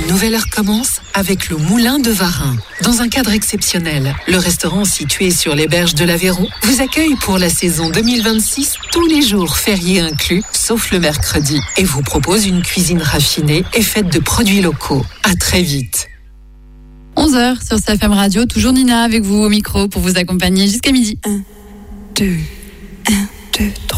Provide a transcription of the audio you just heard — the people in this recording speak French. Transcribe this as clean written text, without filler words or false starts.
nouvelle heure commence avec le Moulin de Varin. Dans un cadre exceptionnel, le restaurant situé sur les berges de l'Aveyron vous accueille pour la saison 2026, tous les jours fériés inclus, sauf le mercredi, et vous propose une cuisine raffinée et faite de produits locaux. À très vite. 11h sur CFM Radio, toujours Nina avec vous au micro pour vous accompagner jusqu'à midi. 1, 2, 1, 2,